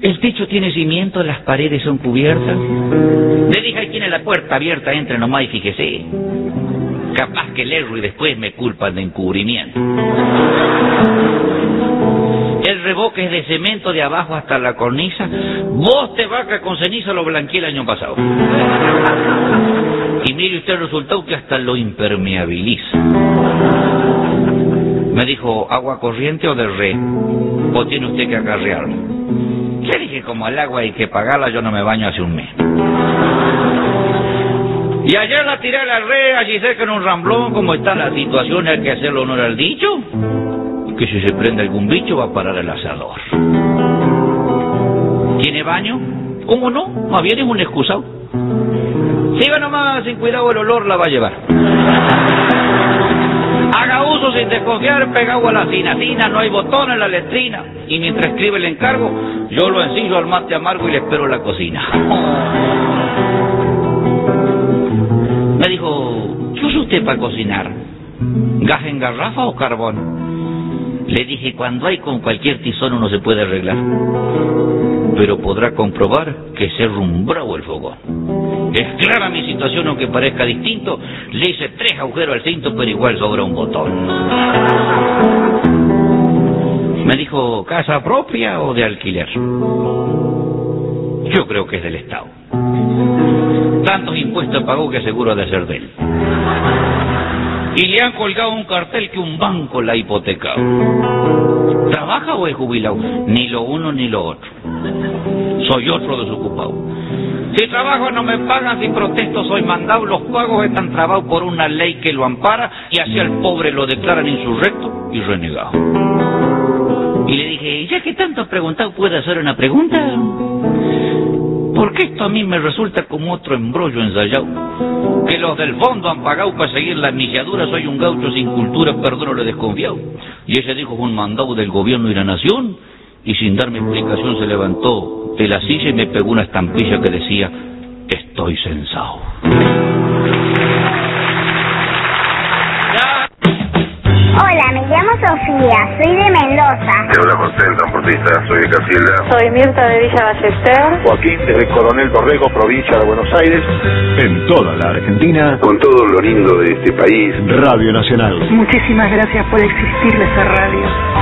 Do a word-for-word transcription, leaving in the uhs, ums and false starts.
¿El techo tiene cimiento, las paredes son cubiertas? Le dije, ahí tiene la puerta abierta, entre nomás y fíjese. Capaz que le erro y después me culpan de encubrimiento. El revoque es de cemento de abajo hasta la cornisa. Vos te vaca con ceniza lo blanqueé el año pasado. Y mire usted el resultado que hasta lo impermeabiliza. Me dijo, ¿agua corriente o de re? ¿O tiene usted que acarrearla? Le dije, como el agua hay que pagarla, yo no me baño hace un mes. Y ayer la tiré a la red, allí cerca en un ramblón, como está la situación, hay que hacerle honor al dicho, que si se prende algún bicho va a parar el asador. ¿Tiene baño? ¿Cómo no? Más bien es un excusado. Siga nomás, sin cuidado el olor la va a llevar. Haga uso sin desconfiar, pegado a la cinatina, no hay botón en la letrina. Y mientras escribe el encargo, yo lo ensillo al mate amargo y le espero en la cocina. Me dijo, ¿qué usa usted para cocinar? ¿Gas en garrafa o carbón? Le dije, cuando hay con cualquier tizón uno se puede arreglar. Pero podrá comprobar que se rumbró el fogón. Es clara mi situación, aunque parezca distinto. Le hice tres agujeros al cinto, pero igual sobra un botón. Me dijo, ¿casa propia o de alquiler? Yo creo que es del Estado. Tantos impuestos pagó que seguro ha de ser de él. Y le han colgado un cartel que un banco la ha hipotecado. ¿Trabaja o es jubilado? Ni lo uno ni lo otro. Soy otro desocupado. Si trabajo no me pagan, si protesto soy mandado. Los pagos están trabados por una ley que lo ampara y así al pobre lo declaran insurrecto y renegado. Y le dije, ya que tanto has preguntado, ¿puedo hacer una pregunta? Porque esto a mí me resulta como otro embrollo ensayado. Que los del fondo han pagado para seguir la misiadura. Soy un gaucho sin cultura, perdón, le desconfiado. Y ese dijo un mandado del gobierno y la nación. Y sin darme explicación se levantó de la silla y me pegó una estampilla que decía, estoy censado. Hola, me llamo Sofía, soy de Mendoza. Te habla José, el transportista, soy de Casilda. Soy Mirta de Villa Ballester. Joaquín, desde Coronel Dorrego, provincia de Buenos Aires. En toda la Argentina. Con todo lo lindo de este país. Radio Nacional. Muchísimas gracias por existir esa radio.